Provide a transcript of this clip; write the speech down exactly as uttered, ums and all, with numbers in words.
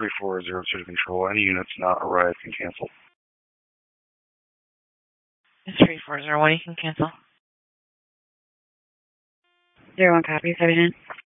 three four zero two to control. Any units not arrived can cancel. three four zero one, you can cancel. Zero one copy, seven in.